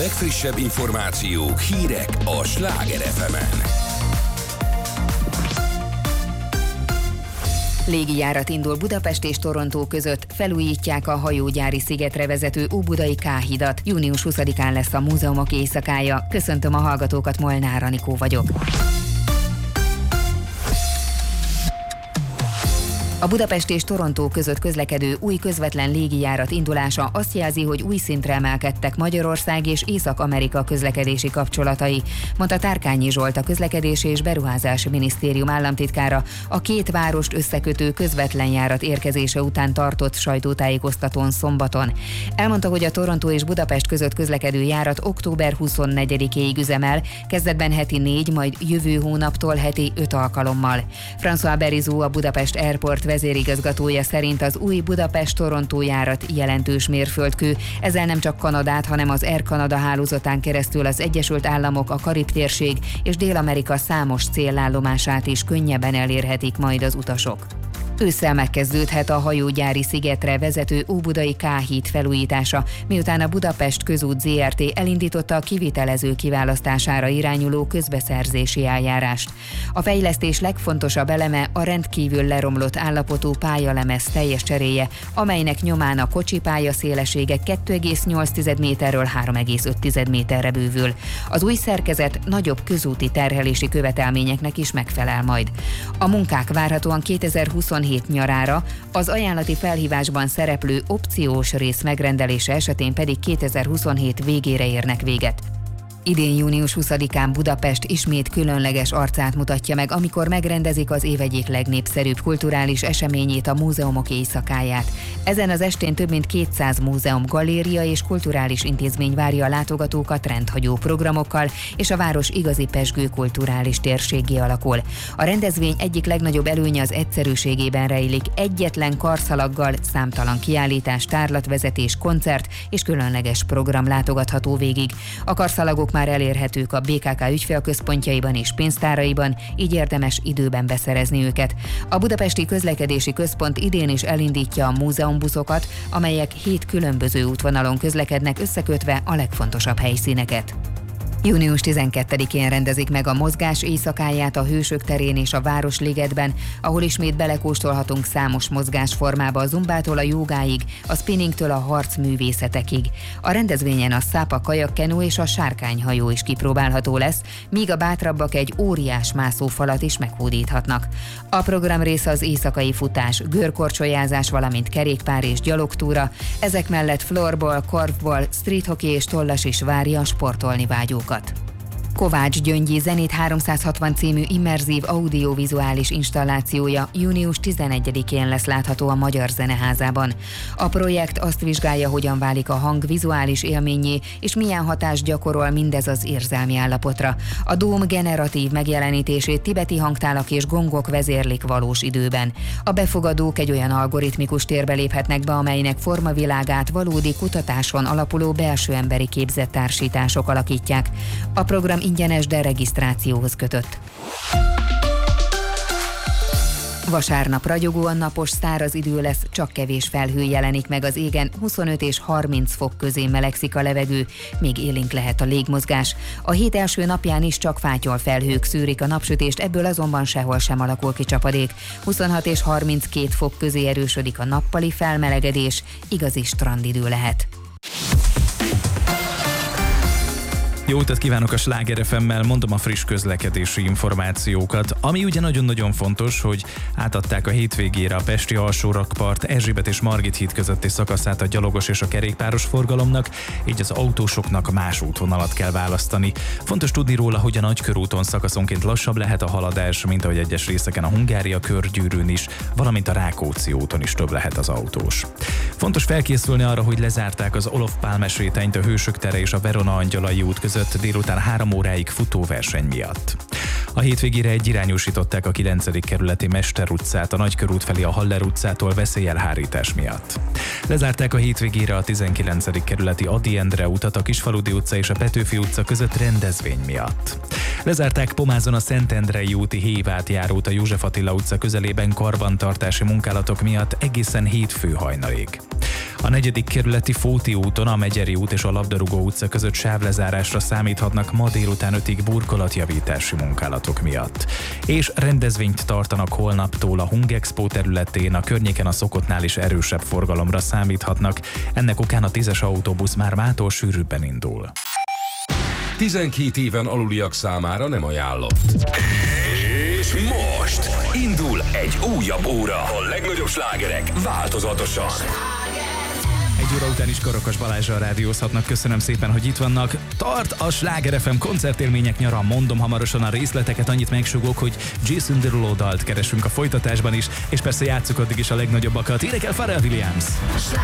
legfrissebb információk, hírek a Sláger FM-en. Légijárat indul Budapest és Torontó között, felújítják a hajógyári szigetre vezető Óbudai K-hidat. Június 20-án lesz a múzeumok éjszakája. Köszöntöm a hallgatókat, Molnár Anikó vagyok. A Budapest és Torontó között közlekedő új közvetlen légijárat indulása azt jelzi, hogy új szintre emelkedtek Magyarország és Észak-Amerika közlekedési kapcsolatai, mondta Tárkányi Zsolt, a Közlekedési és Beruházási Minisztérium államtitkára a két várost összekötő közvetlen járat érkezése után tartott sajtótájékoztatón szombaton. Elmondta, hogy a Torontó és Budapest között közlekedő járat október 24-éig üzemel, kezdetben heti 4, majd jövő hónaptól heti 5 alkalommal. François Berizó, a Budapest Airport vezérigazgatója szerint az új Budapest-Torontó járat jelentős mérföldkő, ezzel nem csak Kanadát, hanem az Air Canada hálózatán keresztül az Egyesült Államok, a Karib-térség és Dél-Amerika számos célállomását is könnyebben elérhetik majd az utasok. Ősszel megkezdődhet a hajógyári szigetre vezető Óbudai K-híd felújítása, miután a Budapest Közút Zrt. Elindította a kivitelező kiválasztására irányuló közbeszerzési eljárást. A fejlesztés legfontosabb eleme a rendkívül leromlott állapotú pályalemez teljes cseréje, amelynek nyomán a kocsipálya szélessége 2,8 méterről 3,5 méterre bővül. Az új szerkezet nagyobb közúti terhelési követelményeknek is megfelel majd. A munkák várhatóan 2027 nyarára, az ajánlati felhívásban szereplő opciós rész megrendelése esetén pedig 2027 végére érnek véget. Idén június 20-án Budapest ismét különleges arcát mutatja meg, amikor megrendezik az év egyik legnépszerűbb kulturális eseményét, a múzeumok éjszakáját. Ezen az estén több mint 200 múzeum, galéria és kulturális intézmény várja a látogatókat rendhagyó programokkal, és a város igazi pezsgő kulturális térséggé alakul. A rendezvény egyik legnagyobb előnye az egyszerűségében rejlik, egyetlen karszalaggal számtalan kiállítás, tárlatvezetés, koncert és különleges program látogatható végig. A karszalagok már elérhetők a BKK ügyfélközpontjaiban és pénztáraiban, így érdemes időben beszerezni őket. A Budapesti Közlekedési Központ idén is elindítja a múzeumbuszokat, amelyek 7 különböző útvonalon közlekednek, összekötve a legfontosabb helyszíneket. Június 12-én rendezik meg a mozgás éjszakáját a Hősök terén és a Városligetben, ahol ismét belekóstolhatunk számos mozgásformába, a zumbától a jógáig, a spinningtől a harcművészetekig. A rendezvényen a szápa kajakkenu és a sárkányhajó is kipróbálható lesz, míg a bátrabbak egy óriás mászófalat is meghódíthatnak. A program része az éjszakai futás, görkorcsolyázás, valamint kerékpár és gyalogtúra, ezek mellett floorball, korfball, street hockey és tollas is várja a sportolni vágyókat. Kovács Gyöngyi Zenit 360 című immerzív audiovizuális installációja június 11-én lesz látható a Magyar Zeneházában. A projekt azt vizsgálja, hogyan válik a hang vizuális élménnyé, és milyen hatást gyakorol mindez az érzelmi állapotra. A dóm generatív megjelenítését tibeti hangtálak és gongok vezérlik valós időben. A befogadók egy olyan algoritmikus térbe léphetnek be, amelynek formavilágát valódi kutatáson alapuló belső emberi képzettársítások alakítják. A program ingyenes, de regisztrációhoz kötött. Vasárnap ragyogóan napos, száraz idő lesz, csak kevés felhő jelenik meg az égen, 25 és 30 fok közé melegszik a levegő, még élénk lehet a légmozgás. A hét első napján is csak fátyol felhők szűrik a napsütést, ebből azonban sehol sem alakul ki csapadék. 26 és 32 fok közé erősödik a nappali felmelegedés, igazi strandidő lehet. Jó utat kívánok a Sláger FM-mel, mondom a friss közlekedési információkat. Ami ugye nagyon-nagyon fontos, hogy átadták a hétvégére a pesti alsórakpart Erzsébet és Margit híd közötti szakaszát a gyalogos és a kerékpáros forgalomnak, így az autósoknak más útvonalat kell választani. Fontos tudni róla, hogy a Nagykörúton szakaszonként lassabb lehet a haladás, mint ahogy egyes részeken a Hungária körgyűrűn is, valamint a Rákóczi úton is több lehet az autós. Fontos felkészülni arra, hogy lezárták az Olof Pálme sétányt a Hősök tere és a Verona Angyalai út között délután 3 óráig futóverseny miatt. A hétvégére egyirányosították a 9. kerületi Mester utcát a Nagykörút felé a Haller utcától veszélyelhárítás miatt. Lezárták a hétvégére a 19. kerületi Ady Endre utat a Kisfaludy utca és a Petőfi utca között rendezvény miatt. Lezárták Pomázon a Szentendrei úti hévátjárót a József Attila utca közelében karbantartási munkálatok miatt egészen hétfő hajnalig. A 4. kerületi Fóti úton a Megyeri út és a Labdarúgó utca között sávlezárásra számíthatnak ma délután 5-ig burkolatjavítási munkálatok miatt. És rendezvényt tartanak holnaptól a Hungexpo területén, a környéken a szokottnál is erősebb forgalomra számíthatnak, ennek okán a 10-es autóbusz már mától sűrűbben indul. 12 éven aluliak számára nem ajánlott. És most indul egy újabb óra. A legnagyobb slágerek változatosan. 1 óra után is Karakas Balázsral rádiózhatnak. Köszönöm szépen, hogy itt vannak. Tart a Sláger FM koncertélmények nyara. Mondom hamarosan a részleteket, annyit megsugok, hogy Jason Derulo dalt keresünk a folytatásban is, és persze játsszuk addig is a legnagyobbakat. Énekel Pharrell Williams.